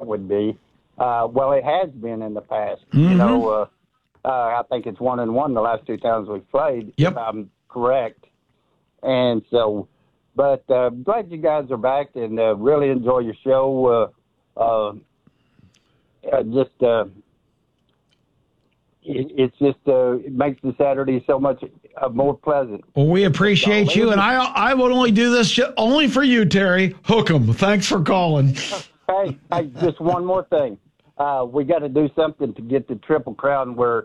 would be. Well, it has been in the past. You know, I think it's 1-1 the last 2 times we've played, if I'm correct. And so, but glad you guys are back and really enjoy your show. It makes the Saturday so much more pleasant. Well, we appreciate you, and I will only do this only for you, Terry. Hook 'em. Thanks for calling. Hey, just one more thing. We got to do something to get the Triple Crown where.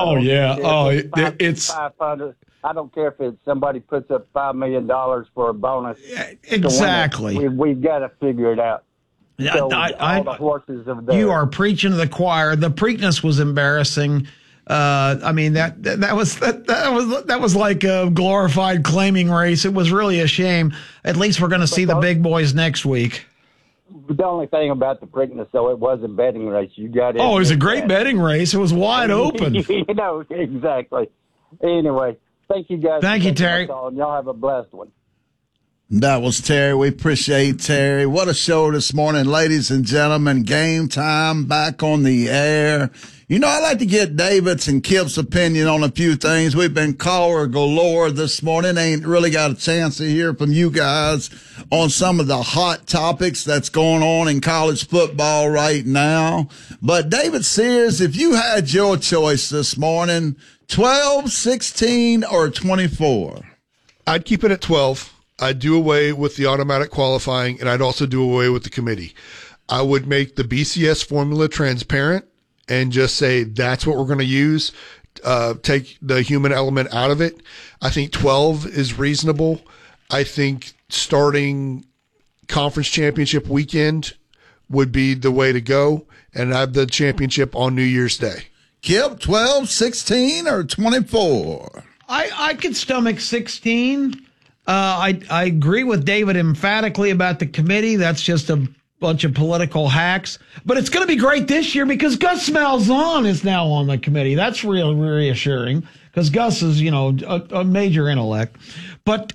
It's 500. I don't care if it's somebody puts up $5 million for a bonus. Exactly. We've got to figure it out. So all the horses are there. You are preaching to the choir. The Preakness was embarrassing. I mean that was like a glorified claiming race. It was really a shame. At least we're going to see the big boys next week. The only thing about the Preakness, though, it was a betting race. You got it. Oh, it was a great betting race. It was wide open. You know, exactly. Anyway, thank you guys. Thank you, Terry. And y'all have a blessed one. That was Terry. We appreciate Terry. What a show this morning, ladies and gentlemen. Game time back on the air. You know, I like to get David's and Kip's opinion on a few things. We've been caller galore this morning. Ain't really got a chance to hear from you guys on some of the hot topics that's going on in college football right now. But David Sears, if you had your choice this morning, 12, 16, or 24? I'd keep it at 12. I'd do away with the automatic qualifying, and I'd also do away with the committee. I would make the BCS formula transparent and just say that's what we're going to use. Take the human element out of it. I think 12 is reasonable. I think starting conference championship weekend would be the way to go, and have the championship on New Year's Day. Kip, 12, 16, or 24? I could stomach 16. I agree with David emphatically about the committee. That's just a bunch of political hacks. But it's going to be great this year because Gus Malzahn is now on the committee. That's really reassuring because Gus is, you know, a major intellect. But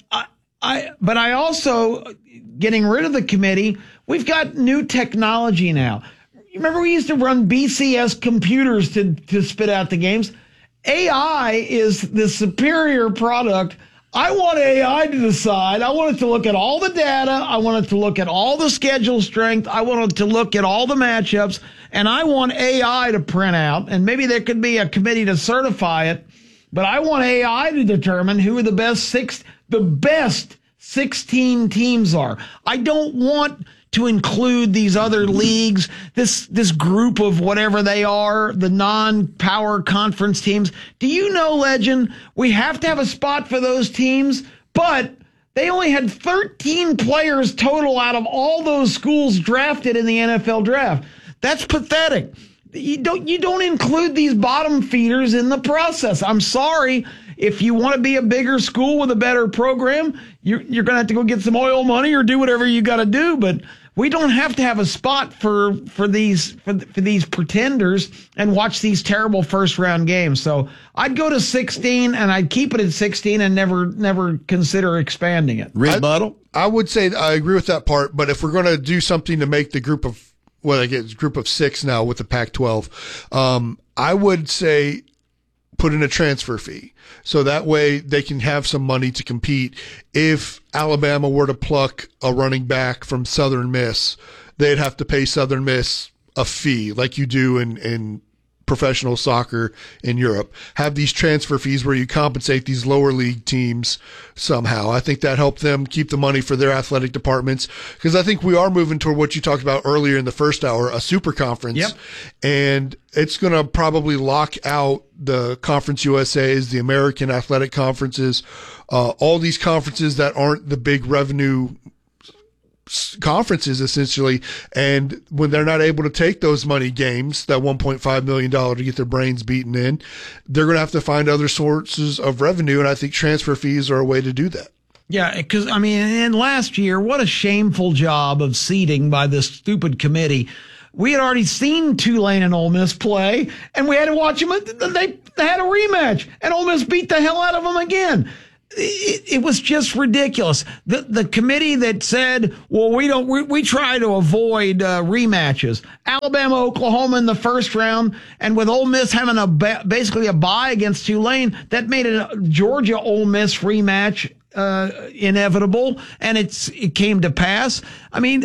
I also, getting rid of the committee, we've got new technology now. Remember we used to run BCS computers to spit out the games? AI is the superior product. I want AI to decide. I want it to look at all the data. I want it to look at all the schedule strength. I want it to look at all the matchups. And I want AI to print out, and maybe there could be a committee to certify it, but I want AI to determine who the best 16 teams are. I don't want to include these other leagues, this group of whatever they are, the non-power conference teams. Do you know, Legend, we have to have a spot for those teams, but they only had 13 players total out of all those schools drafted in the NFL draft. That's pathetic. You don't include these bottom feeders in the process. I'm sorry. If you want to be a bigger school with a better program, you're going to have to go get some oil money or do whatever you got to do, but we don't have to have a spot for these pretenders and watch these terrible first round games. So I'd go to 16 and I'd keep it at 16 and never consider expanding it. Rebuttal? I would say I agree with that part, but if we're going to do something to make the group of, well, I guess group of 6 now with the Pac-12, I would say put in a transfer fee. So that way they can have some money to compete. If Alabama were to pluck a running back from Southern Miss, they'd have to pay Southern Miss a fee like you do in professional soccer in Europe. Have these transfer fees where you compensate these lower league teams somehow. I think that helped them keep the money for their athletic departments, because I think we are moving toward what you talked about earlier in the first hour, a super conference. Yep. And it's going to probably lock out the Conference USAs, the American athletic conferences, all these conferences that aren't the big revenue conferences essentially. And when they're not able to take those money games, that $1.5 million to get their brains beaten in, they're going to have to find other sources of revenue. And I think transfer fees are a way to do that. Yeah, because, I mean, and last year, what a shameful job of seeding by this stupid committee. We had already seen Tulane and Ole Miss play, and we had to watch them. They had a rematch, and Ole Miss beat the hell out of them again. it was just ridiculous. The committee that said, well, we try to avoid rematches. Alabama, Oklahoma in the first round, and with Ole Miss having basically a bye against Tulane, that made a Georgia Ole Miss rematch inevitable, and it came to pass. I mean,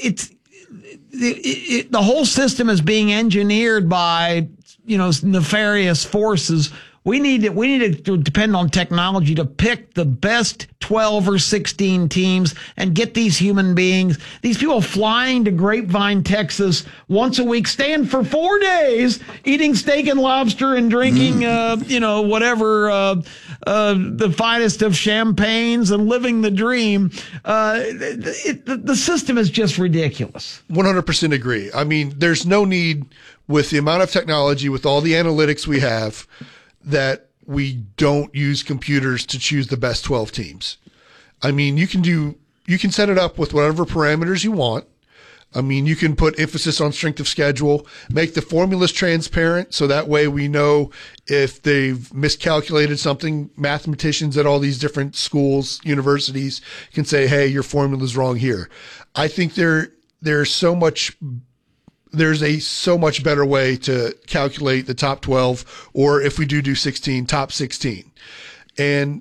the whole system is being engineered by nefarious forces. We need to depend on technology to pick the best 12 or 16 teams and get these human beings, these people flying to Grapevine, Texas once a week, staying for 4 days, eating steak and lobster and drinking, whatever, the finest of champagnes and living the dream. The system is just ridiculous. 100% agree. I mean, there's no need with the amount of technology, with all the analytics we have, that we don't use computers to choose the best 12 teams. I mean, you can set it up with whatever parameters you want. I mean, you can put emphasis on strength of schedule, make the formulas transparent so that way we know if they've miscalculated something. Mathematicians at all these different schools, universities can say, hey, your formula's wrong here. I think there's so much better way to calculate the top 12, or if we do 16, top 16. And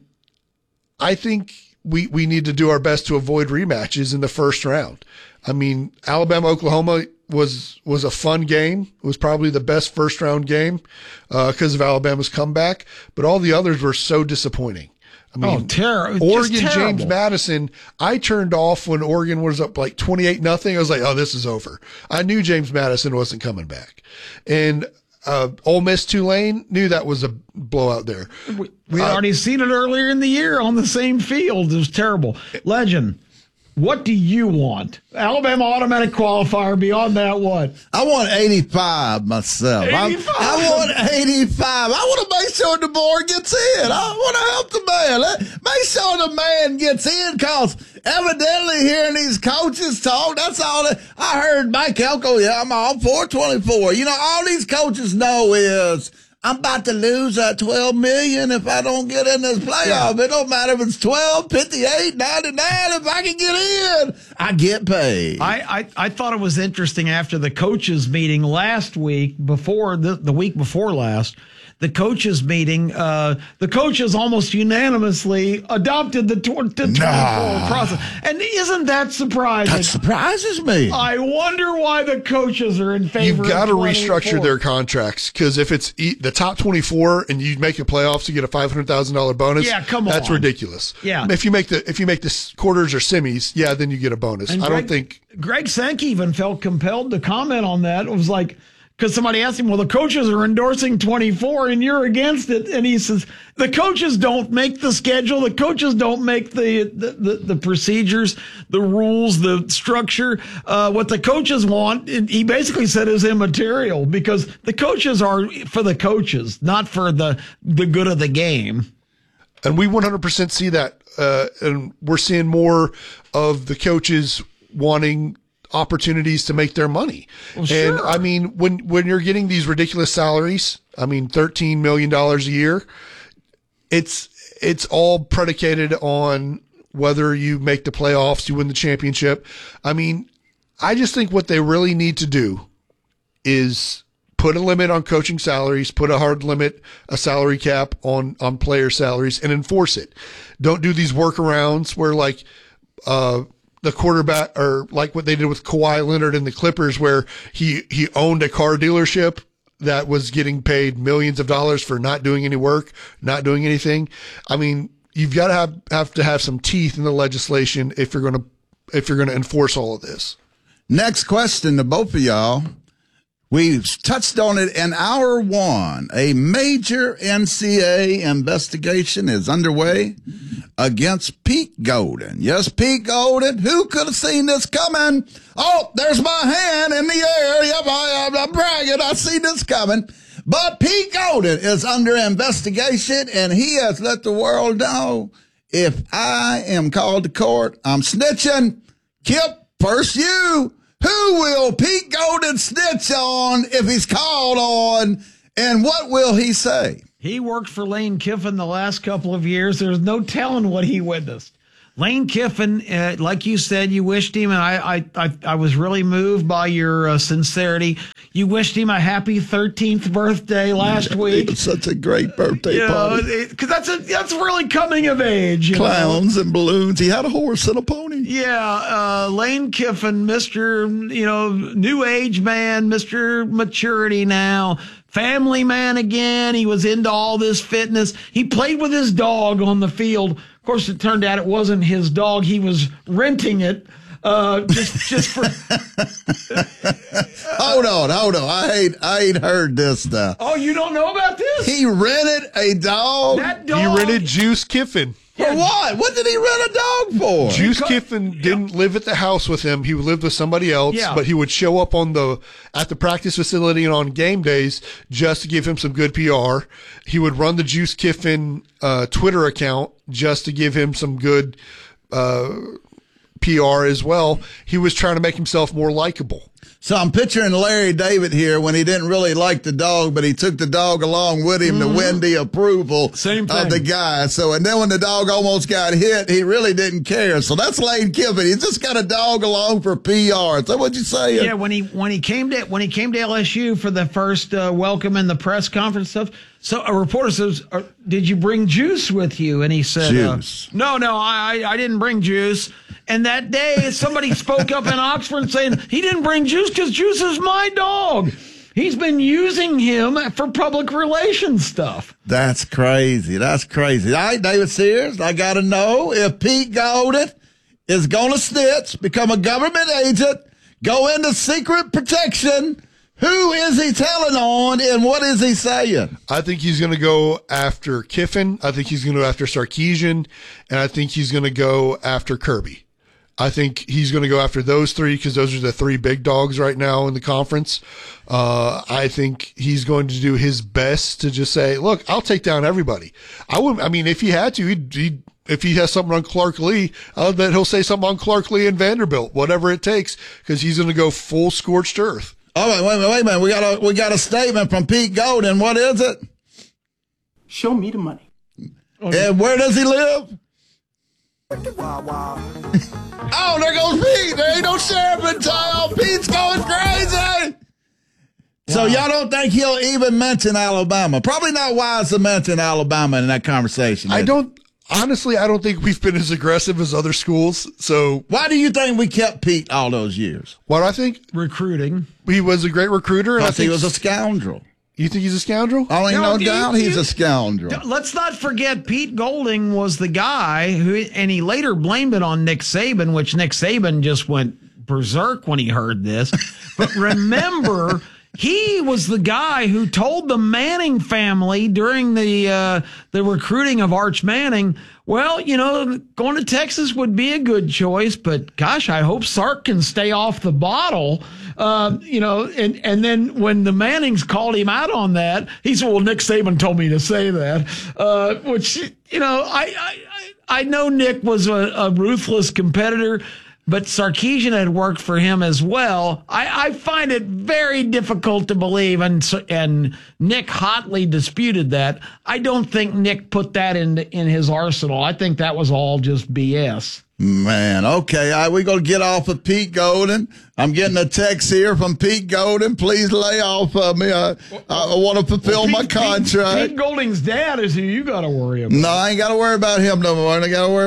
I think we need to do our best to avoid rematches in the first round. I mean, Alabama, Oklahoma was a fun game. It was probably the best first round game because of Alabama's comeback, but all the others were so disappointing. I mean, Oregon, James Madison, I turned off when Oregon was up like 28-0. I was like, oh, this is over. I knew James Madison wasn't coming back. And Ole Miss, Tulane, knew that was a blowout there. We had already seen it earlier in the year on the same field. It was terrible. Legend, what do you want? Alabama automatic qualifier. Beyond that, what? I want 85 myself. 85? I want 85. I want to make sure the board gets in. I want to help the man. Make sure the man gets in, because evidently hearing these coaches talk, that's all I heard Mike Elko, yeah, I'm all for 24. All these coaches know is I'm about to lose $12 million if I don't get in this playoff. Yeah. It don't matter if it's 12, 58, 99. If I can get in, I get paid. I thought it was interesting after the coaches meeting last week, before the week before last, the coaches meeting, the coaches almost unanimously adopted the 24 process. And isn't that surprising? That surprises me. I wonder why the coaches are in favor. You've got to restructure their contracts, because if it's the top 24 and you make the playoffs to get a $500,000 bonus, that's ridiculous. Yeah. If you make the quarters or semis, then you get a bonus. And don't think Greg Sankey even felt compelled to comment on that. It was like, because somebody asked him, well, the coaches are endorsing 24 and you're against it. And he says, the coaches don't make the schedule. The coaches don't make the procedures, the rules, the structure. What the coaches want, he basically said, is immaterial, because the coaches are for the coaches, not for the good of the game. And we 100% see that. And we're seeing more of the coaches wanting opportunities to make their money. Well, sure. And I mean, when you're getting these ridiculous salaries, I mean, $13 million a year, it's all predicated on whether you make the playoffs, you win the championship. I mean, I just think what they really need to do is put a limit on coaching salaries, put a hard limit, a salary cap on player salaries, and enforce it. Don't do these workarounds where the quarterback, or like what they did with Kawhi Leonard and the Clippers, where he owned a car dealership that was getting paid millions of dollars for not doing any work, not doing anything. I mean, you've got to have some teeth in the legislation if you're going to enforce all of this. Next question to both of y'all. We've touched on it in hour one. A major NCAA investigation is underway against Pete Golding. Yes, Pete Golding. Who could have seen this coming? Oh, there's my hand in the air. Yep, I'm bragging. I see this coming. But Pete Golding is under investigation, and he has let the world know, if I am called to court, I'm snitching. Kip, first you. Who will Pete Golding snitch on if he's called on, and what will he say? He worked for Lane Kiffin the last couple of years. There's no telling what he witnessed. Lane Kiffin, like you said, you wished him, and I was really moved by your sincerity. You wished him a happy 13th birthday last week. It was such a great birthday party. Because that's really coming of age. Clowns and balloons. He had a horse and a pony. Yeah, Lane Kiffin, Mr. New age man, Mr. Maturity now. Family man again. He was into all this fitness. He played with his dog on the field. Of course, it turned out it wasn't his dog. He was renting it just for. Hold on. I ain't heard this stuff. Oh, you don't know about this? He rented a dog. That dog. He rented Juice Kiffin. For what? What did he rent a dog for? Juice Kiffin didn't live at the house with him. He lived with somebody else, but he would show up at the practice facility and on game days just to give him some good PR. He would run the Juice Kiffin Twitter account just to give him some good PR as well. He was trying to make himself more likable. So I'm picturing Larry David here when he didn't really like the dog, but he took the dog along with him to win the approval of the guy. And then when the dog almost got hit, he really didn't care. So that's Lane Kiffin. He just got a dog along for PR. Is that what you say? Yeah, when he came to LSU for the first welcome in the press conference stuff. So a reporter says, "Did you bring Juice with you?" And he said, "Juice? No, I didn't bring Juice." And that day, somebody spoke up in Oxford saying he didn't bring Juice because Juice is my dog. He's been using him for public relations stuff. That's crazy. All right, David Sears, I got to know if Pete Golden is going to snitch, become a government agent, go into secret protection. Who is he telling on, and what is he saying? I think he's going to go after Kiffin. I think he's going to go after Sarkisian, and I think he's going to go after Kirby. I think he's going to go after those three because those are the three big dogs right now in the conference. I think he's going to do his best to just say, "Look, I'll take down everybody." If he had to, if he has something on Clark Lee, then he'll say something on Clark Lee and Vanderbilt, whatever it takes, because he's going to go full scorched earth. All right, wait a minute. We got a statement from Pete Golden. What is it? Show me the money. And where does he live? Oh, there goes Pete. There ain't no sheriff in town. Pete's going crazy. So y'all don't think he'll even mention Alabama? Probably not wise to mention Alabama in that conversation. Honestly, I don't think we've been as aggressive as other schools. So why do you think we kept Pete all those years? What do I think? Recruiting. He was a great recruiter. I think he was a scoundrel. You think he's a scoundrel? Oh, ain't no doubt he's a scoundrel. Let's not forget Pete Golding was the guy and he later blamed it on Nick Saban, which Nick Saban just went berserk when he heard this. But remember, he was the guy who told the Manning family during the recruiting of Arch Manning, well, going to Texas would be a good choice, but gosh, I hope Sark can stay off the bottle. And then when the Mannings called him out on that, he said, well, Nick Saban told me to say that, which, I know Nick was a ruthless competitor, but Sarkisian had worked for him as well. I find it very difficult to believe, and Nick hotly disputed that. I don't think Nick put that in his arsenal. I think that was all just BS. Man, okay. All right, we're going to get off of Pete Golden. I'm getting a text here from Pete Golden. Please lay off of me. I want to fulfill my contract. Pete Golding's dad is who you got to worry about. No, I ain't got to worry about him no more.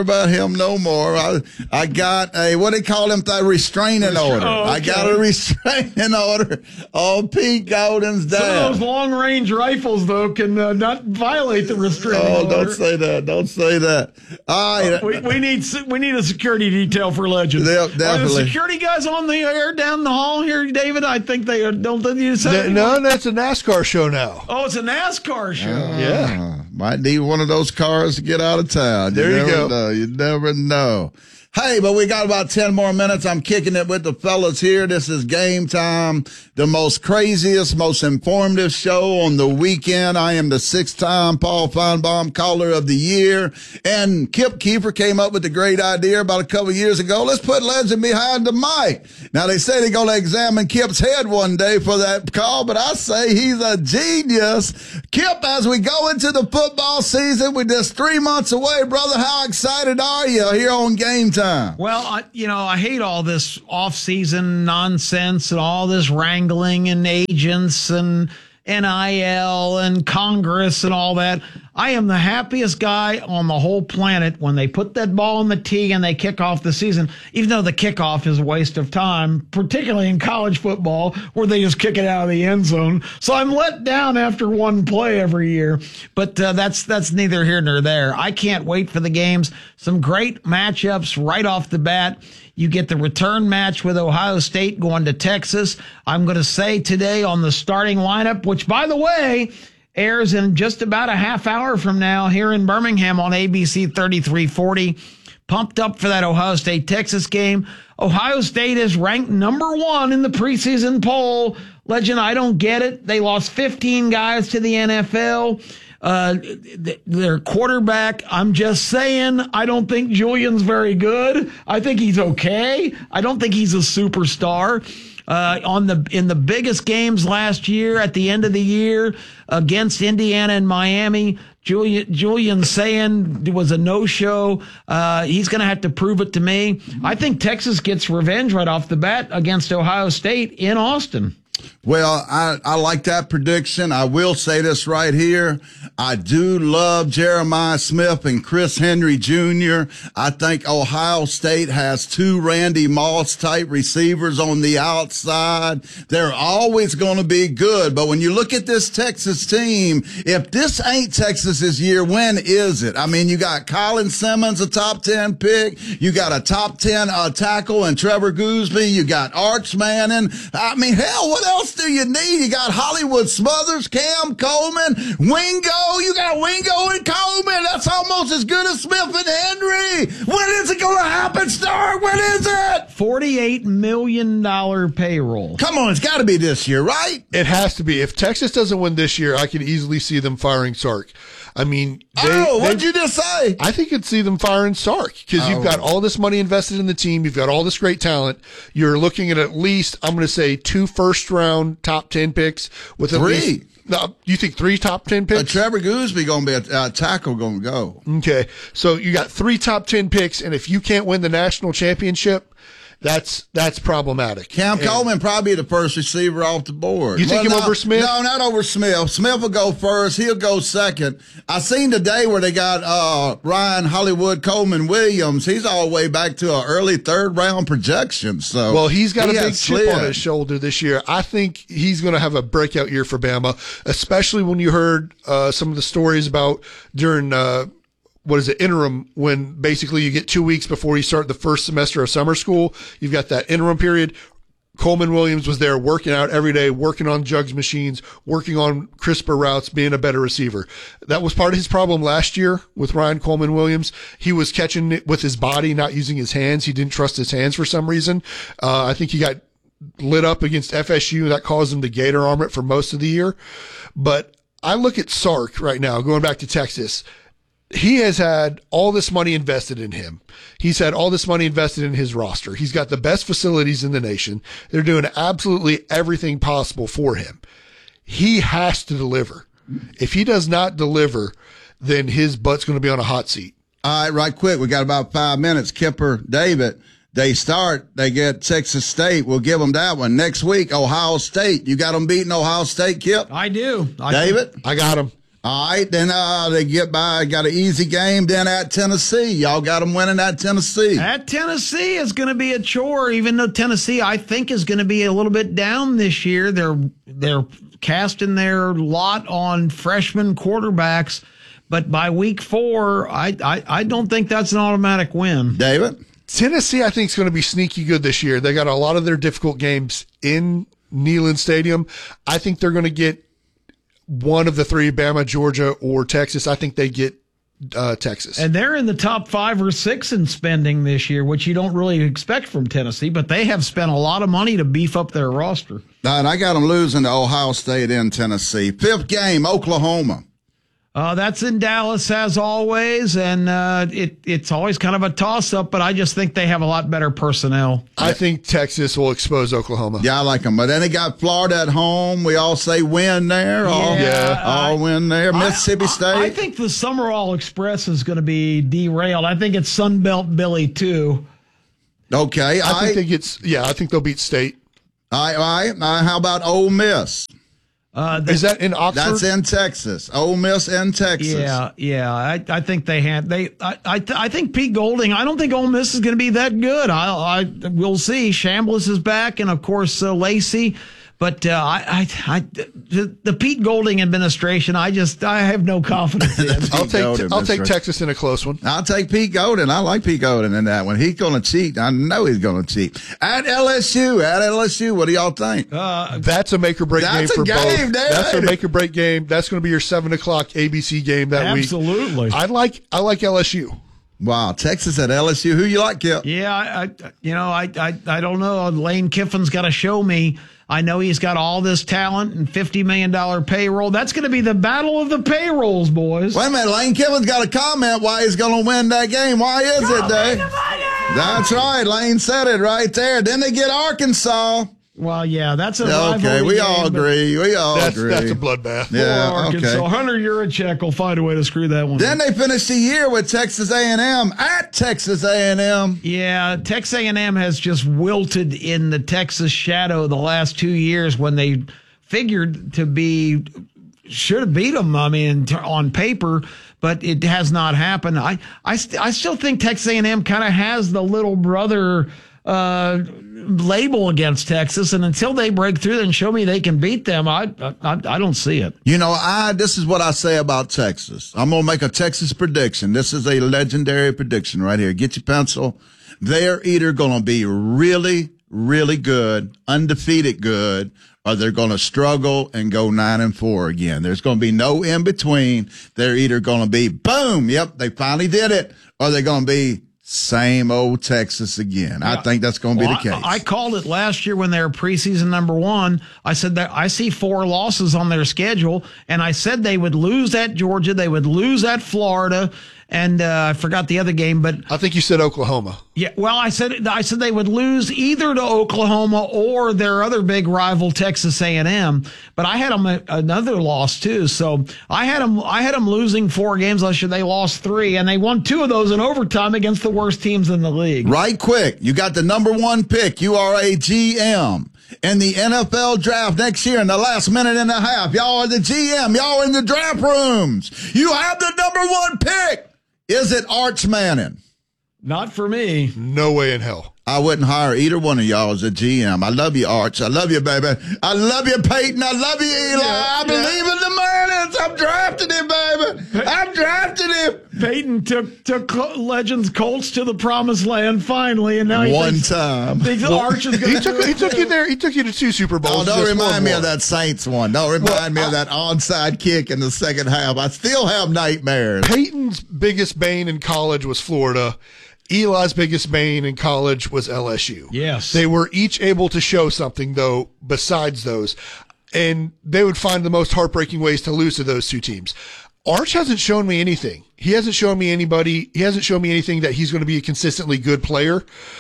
I got a, what do they call him? A restraining order. Oh, okay. I got a restraining order on Pete Golden's dad. Some of those long-range rifles, though, can not violate the restraining order. Don't say that. All right. We need a security detail for Legends. Yeah, definitely. Are the security guys on the air down the hall here, David? I think they are. Don't you say? No, that's a NASCAR show now. Oh, it's a NASCAR show. Yeah. Might need one of those cars to get out of town. There you go. You never know. Hey, but we got about 10 more minutes. I'm kicking it with the fellas here. This is Game Time, the most craziest, most informative show on the weekend. I am the 6-time Paul Feinbaum Caller of the Year. And Kip Keefer came up with the great idea about a couple of years ago. Let's put Legend behind the mic. Now, they say they're going to examine Kip's head one day for that call, but I say he's a genius. Kip, as we go into the football season, we're just 3 months away, brother. How excited are you here on Game Time? Well, I hate all this off-season nonsense and all this wrangling and agents and NIL and Congress and all that. I am the happiest guy on the whole planet when they put that ball in the tee and they kick off the season, even though the kickoff is a waste of time, particularly in college football where they just kick it out of the end zone. So I'm let down after one play every year, but that's neither here nor there. I can't wait for the games. Some great matchups right off the bat. You get the return match with Ohio State going to Texas. I'm going to say today on the starting lineup, which, by the way, airs in just about a half hour from now here in Birmingham on ABC 3340. Pumped up for that Ohio State-Texas game. Ohio State is ranked number 1 in the preseason poll. Legend, I don't get it. They lost 15 guys to the NFL. Their quarterback, I'm just saying, I don't think Julian's very good. I think he's okay. I don't think he's a superstar. In the biggest games last year, at the end of the year, against Indiana and Miami, Julian saying was a no-show. He's going to have to prove it to me. I think Texas gets revenge right off the bat against Ohio State in Austin. Well, I like that prediction. I will say this right here. I do love Jeremiah Smith and Chris Henry Jr. I think Ohio State has 2 Randy Moss type receivers on the outside. They're always going to be good. But when you look at this Texas team, if this ain't Texas's year, when is it? I mean, you got Colin Simmons, a top 10 pick. You got a top 10 tackle and Trevor Gooseby. You got Arch Manning. I mean, hell, what else do you need? You got Hollywood Smothers, Cam Coleman, Wingo. You got Wingo and Coleman. That's almost as good as Smith and Henry. When is it going to happen, Star? When is it? $48 million payroll. Come on, it's got to be this year, right? It has to be. If Texas doesn't win this year, I could easily see them firing Sark. I mean, what'd you just say? I think you'd see them firing Sark because you've got all this money invested in the team. You've got all this great talent. You're looking at least, I'm going to say, 2 first-round top 10 picks with 3. No, you think 3 top 10 picks? Trevor Gooseby going to be a tackle going to go. Okay, so you got 3 top 10 picks, and if you can't win the national championship, that's problematic. Cam Coleman probably the first receiver off the board. You think him over Smith? No, not over Smith. Smith will go first. He'll go second. I seen today where they got Ryan Hollywood Coleman Williams. He's all the way back to an early 3rd round projection. So well, he's got a big chip on his shoulder this year. I think he's going to have a breakout year for Bama, especially when you heard some of the stories about during interim, when basically you get 2 weeks before you start the first semester of summer school. You've got that interim period. Coleman Williams was there working out every day, working on jugs machines, working on crisper routes, being a better receiver. That was part of his problem last year with Ryan Coleman Williams. He was catching it with his body, not using his hands. He didn't trust his hands for some reason. I think he got lit up against FSU. That caused him to gator arm it for most of the year. But I look at Sark right now, going back to Texas. He has had all this money invested in him. He's had all this money invested in his roster. He's got the best facilities in the nation. They're doing absolutely everything possible for him. He has to deliver. If he does not deliver, then his butt's going to be on a hot seat. All right, right quick. We got about 5 minutes. Kipper, David, they get Texas State. We'll give them that one. Next week, Ohio State. You got them beating Ohio State, Kip? I do. David? I got them. All right, then they got an easy game then at Tennessee. Y'all got them winning at Tennessee. At Tennessee is going to be a chore, even though Tennessee, I think, is going to be a little bit down this year. They're casting their lot on freshman quarterbacks, but by week 4, I don't think that's an automatic win. David? Tennessee, I think, is going to be sneaky good this year. They got a lot of their difficult games in Neyland Stadium. I think they're going to get one of the 3, Bama, Georgia, or Texas. I think they get Texas. And they're in the top 5 or 6 in spending this year, which you don't really expect from Tennessee, but they have spent a lot of money to beef up their roster. And I got them losing to Ohio State in Tennessee. 5th game, Oklahoma. That's in Dallas, as always, and it's always kind of a toss-up, but I just think they have a lot better personnel. I think Texas will expose Oklahoma. Yeah, I like them. But then they got Florida at home. We all say win there. All win there. Mississippi State. I think the Summerall Express is going to be derailed. I think it's Sunbelt Billy, too. Okay. I think they'll beat State. All right. How about Ole Miss? Is that in Oxford? That's in Texas. Ole Miss in Texas. Yeah. I think they had I think Pete Golding. I don't think Ole Miss is going to be that good. We'll see. Chambliss is back, and of course Lacey. But the Pete Golding administration, I have no confidence in. I'll take Texas in a close one. I'll take Pete Golding. I like Pete Golding in that one. He's going to cheat. I know he's going to cheat. At LSU, what do y'all think? That's a make or break game for both. That's a make or break game. That's going to be your 7:00 ABC game that week. Absolutely. I like LSU. Wow, Texas at LSU. Who you like, Kip? Yeah, I don't know. Lane Kiffin's got to show me. I know he's got all this talent and $50 million payroll. That's going to be the battle of the payrolls, boys. Wait a minute. Lane Kiffin's got a comment why he's going to win that game. Why is it, Dave? That's right. Lane said it right there. Then they get Arkansas. Well, yeah, that's a rivalry. Okay, we all agree. That's a bloodbath. Yeah, Arkansas. Okay. Hunter Yurachek will find a way to screw that one. Then they finish the year with Texas A&M at Texas A&M. Yeah, Texas A&M has just wilted in the Texas shadow the last 2 years when they figured should have beat them. I mean, on paper, but it has not happened. I still think Texas A&M kind of has the little brother label against Texas, and until they break through and show me they can beat them, I don't see it. This is what I say about Texas. I'm going to make a Texas prediction. This is a legendary prediction right here. Get your pencil. They're either going to be really, really good, undefeated good, or they're going to struggle and go 9-4 again. There's going to be no in between. They're either going to be boom, yep, they finally did it, or they're going to be same old Texas again. I think that's going to be the case. I called it last year when they were preseason number 1. I said that I see 4 losses on their schedule, and I said they would lose at Georgia, they would lose at Florida, and I forgot the other game, but I think you said Oklahoma. Yeah, well, I said they would lose either to Oklahoma or their other big rival, Texas A&M. But I had them another loss too, so I had them losing 4 games last year. They lost 3, and they won 2 of those in overtime against the worst teams in the league. Right quick, you got the number 1 pick. You are a GM. In the NFL draft next year, in the last minute and a half, y'all are the GM. Y'all are in the draft rooms. You have the number 1 pick. Is it Arch Manning? Not for me. No way in hell. I wouldn't hire either one of y'all as a GM. I love you, Arch. I love you, baby. I love you, Peyton. I love you, Eli. I believe in the Marlins. I'm drafting him, baby. I'm drafting him. Peyton took Legends Colts to the promised land finally, and now he thinks Arch is going to he took you there. He took you to 2 Super Bowls. Oh, don't remind me of that Saints one. Don't remind me of that onside kick in the second half. I still have nightmares. Peyton's biggest bane in college was Florida. Eli's biggest bane in college was LSU. Yes. They were each able to show something, though, besides those. And they would find the most heartbreaking ways to lose to those 2 teams. Arch hasn't shown me anything. He hasn't shown me anything that he's going to be a consistently good player.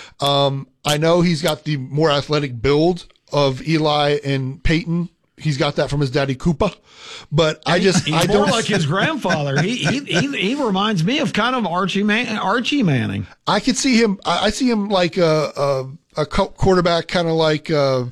I know he's got the more athletic build of Eli and Peyton. He's got that from his daddy Koopa, but he's more like his grandfather. He reminds me of kind of Archie Manning. I could see him. I see him like a quarterback, kind of like a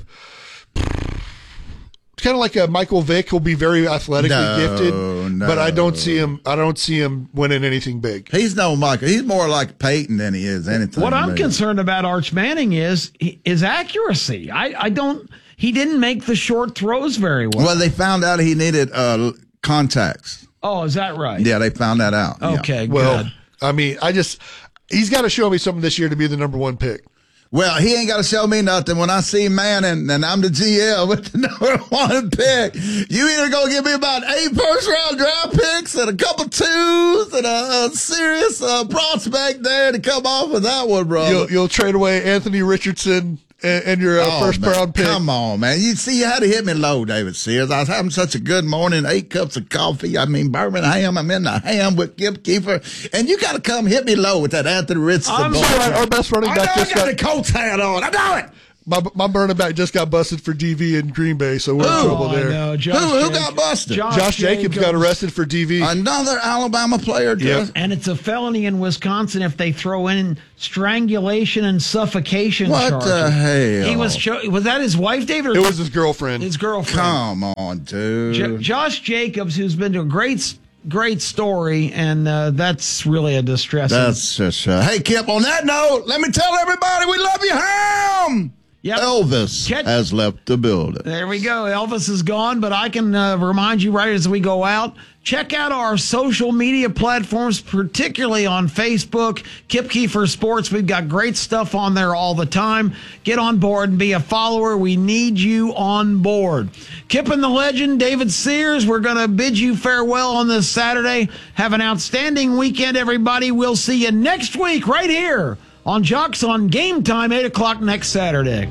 Michael Vick. He'll be very athletically gifted, but I don't see him winning anything big. He's no Michael. He's more like Peyton than he is anything. What I'm concerned about Arch Manning is accuracy. He didn't make the short throws very well. Well, they found out he needed contacts. Oh, is that right? Yeah, they found that out. Okay, yeah. good. Well, I mean, he's got to show me something this year to be the number 1 pick. Well, he ain't got to show me nothing. When I see Manning and I'm the GM with the number 1 pick, you either going to give me about 8 first-round draft picks and a couple twos and a serious prospect there to come off with that one, bro. You'll trade away Anthony Richardson and your first-round pick. Come on, man. You had to hit me low, David Sears. I was having such a good morning, 8 cups of coffee. I mean, Birmingham. I'm in the ham with Kip Keefer. And you got to come hit me low with that Anthony Richardson. I'm sorry, our best running back just got the Colts hat on. I know it. My running back just got busted for DV in Green Bay, so we're in trouble there. Who got busted? Josh Jacobs got arrested for DV. Another Alabama player. Yep. And it's a felony in Wisconsin if they throw in strangulation and suffocation charges. What the hell? He was that his wife, David? It was his girlfriend. His girlfriend. Come on, dude. Josh Jacobs, who's been to a great story, and that's really a distressing. That's just hey, Kip, on that note, let me tell everybody we love you, Ham. Yep. Elvis has left the building. There we go. Elvis is gone, but I can remind you right as we go out, check out our social media platforms, particularly on Facebook, Kip Keefer Sports. We've got great stuff on there all the time. Get on board and be a follower. We need you on board. Kip and the legend, David Sears, we're going to bid you farewell on this Saturday. Have an outstanding weekend, everybody. We'll see you next week right here on Jocks on Game Time, 8 o'clock next Saturday.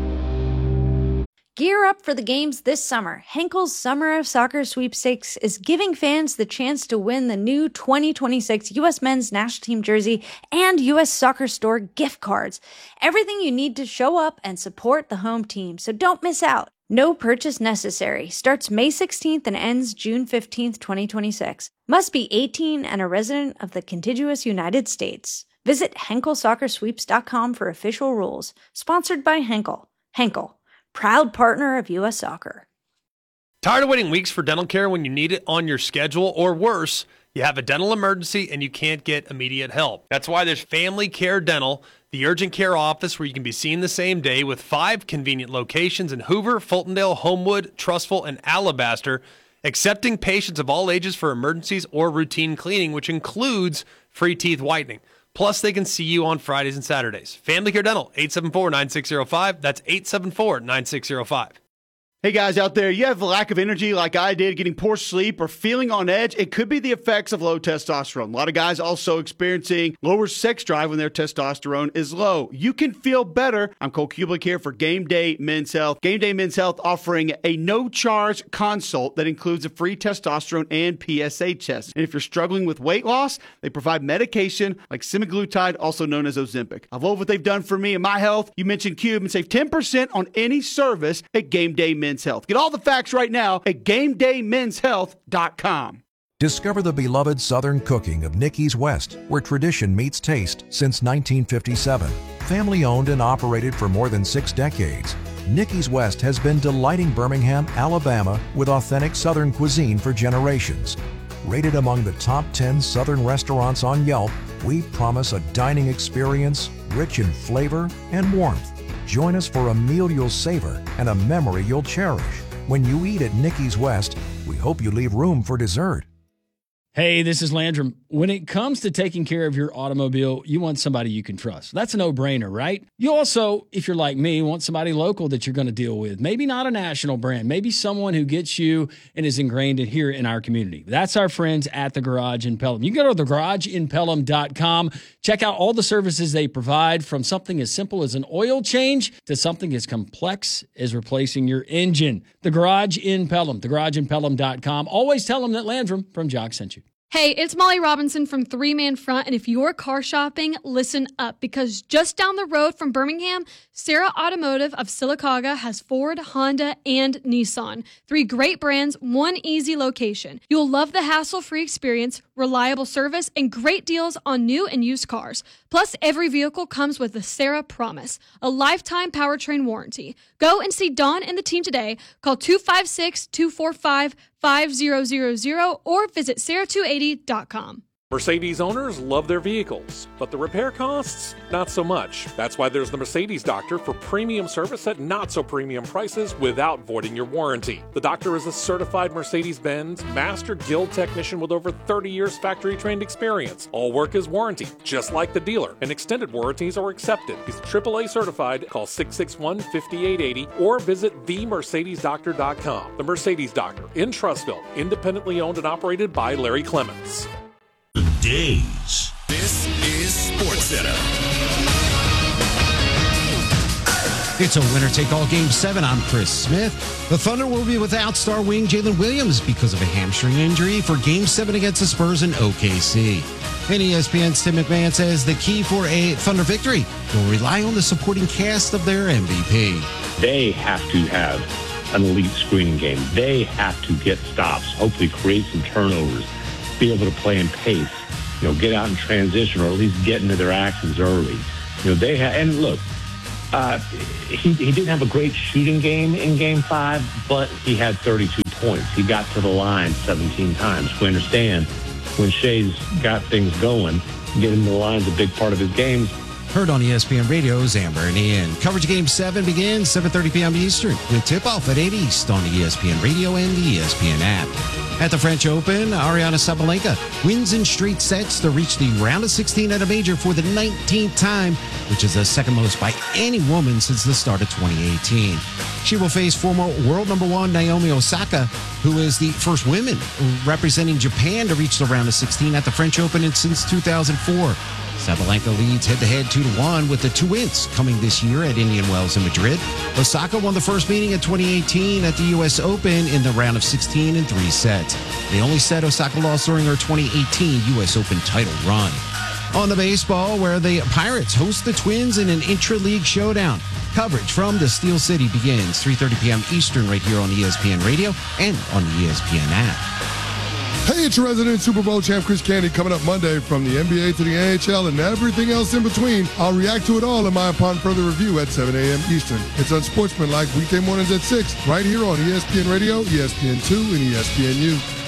Gear up for the games this summer. Henkel's Summer of Soccer Sweepstakes is giving fans the chance to win the new 2026 U.S. Men's National Team jersey and U.S. Soccer Store gift cards. Everything you need to show up and support the home team, so don't miss out. No purchase necessary. Starts May 16th and ends June 15th, 2026. Must be 18 and a resident of the contiguous United States. Visit HenkelSoccerSweeps.com for official rules. Sponsored by Henkel. Henkel, proud partner of U.S. Soccer. Tired of waiting weeks for dental care when you need it on your schedule, or worse, you have a dental emergency and you can't get immediate help? That's why there's Family Care Dental, the urgent care office where you can be seen the same day, with 5 convenient locations in Hoover, Fultondale, Homewood, Trussville, and Alabaster, accepting patients of all ages for emergencies or routine cleaning, which includes free teeth whitening. Plus, they can see you on Fridays and Saturdays. Family Care Dental, 874-9605. That's 874-9605. Hey guys out there, you have a lack of energy like I did, getting poor sleep, or feeling on edge? It could be the effects of low testosterone. A lot of guys also experiencing lower sex drive when their testosterone is low. You can feel better. I'm Cole Kublik here for Game Day Men's Health. Game Day Men's Health offering a no-charge consult that includes a free testosterone and PSA test. And if you're struggling with weight loss, they provide medication like semaglutide, also known as Ozempic. I love what they've done for me and my health. You mentioned Cube and save 10% on any service at Game Day Men's Health. Get all the facts right now at GameDayMen'sHealth.com. Discover the beloved Southern cooking of Nicky's West, where tradition meets taste since 1957. Family owned and operated for more than 6 decades, Nicky's West has been delighting Birmingham, Alabama with authentic Southern cuisine for generations. Rated among the top 10 Southern restaurants on Yelp, we promise a dining experience rich in flavor and warmth. Join us for a meal you'll savor and a memory you'll cherish. When you eat at Nicky's West, we hope you leave room for dessert. Hey, this is Landrum. When it comes to taking care of your automobile, you want somebody you can trust. That's a no-brainer, right? You also, if you're like me, want somebody local that you're going to deal with. Maybe not a national brand. Maybe someone who gets you and is ingrained in here in our community. That's our friends at The Garage in Pelham. You can go to thegarageinpelham.com. Check out all the services they provide, from something as simple as an oil change to something as complex as replacing your engine. The Garage in Pelham, thegarageinpelham.com. Always tell them that Landrum from Jock sent you. Hey, it's Molly Robinson from 3 Man Front, and if you're car shopping, listen up, because just down the road from Birmingham, Sarah Automotive of Sylacauga has Ford, Honda, and Nissan. 3 great brands, 1 easy location. You'll love the hassle-free experience, reliable service, and great deals on new and used cars. Plus, every vehicle comes with the Sarah Promise, a lifetime powertrain warranty. Go and see Dawn and the team today. Call 256-245-5000 or visit sarah280.com. Mercedes owners love their vehicles, but the repair costs, not so much. That's why there's the Mercedes Doctor for premium service at not-so-premium prices without voiding your warranty. The Doctor is a certified Mercedes-Benz Master Guild technician with over 30 years factory-trained experience. All work is warranted, just like the dealer, and extended warranties are accepted. He's AAA certified. Call 661-5880 or visit themercedesdoctor.com. The Mercedes Doctor in Trussville, independently owned and operated by Larry Clements. Days. This is SportsCenter. It's a winner-take-all Game 7. I'm Chris Smith. The Thunder will be without star wing Jalen Williams because of a hamstring injury for Game 7 against the Spurs and OKC. And ESPN's Tim McMahon says the key for a Thunder victory will rely on the supporting cast of their MVP. They have to have an elite screening game. They have to get stops, hopefully create some turnovers, be able to play in pace. Get out in transition or at least get into their actions early. They have, and look, he didn't have a great shooting game in Game 5, but he had 32 points. He got to the line 17 times. We understand when Shea's got things going, getting to the line is a big part of his game. Heard on ESPN Radio's Amber and Ian. Coverage of Game 7 begins 7:30 p.m. Eastern with tip-off at 8 East on the ESPN Radio and the ESPN app. At the French Open, Ariana Sabalenka wins in straight sets to reach the round of 16 at a major for the 19th time, which is the second most by any woman since the start of 2018. She will face former world number 1 Naomi Osaka, who is the first woman representing Japan to reach the round of 16 at the French Open since 2004. Sabalenka leads head-to-head 2-1 with the two wins coming this year at Indian Wells in Madrid. Osaka won the first meeting in 2018 at the U.S. Open in the round of 16 in 3 sets. The only set Osaka lost during her 2018 U.S. Open title run. On the baseball, where the Pirates host the Twins in an intra-league showdown. Coverage from the Steel City begins 3:30 p.m. Eastern right here on ESPN Radio and on the ESPN app. Hey, it's your resident Super Bowl champ Chris Candy coming up Monday from the NBA to the NHL and everything else in between. I'll react to it all in my Upon Further review at 7 a.m. Eastern. It's Unsportsmanlike weekday mornings at 6 right here on ESPN Radio, ESPN2, and ESPNU.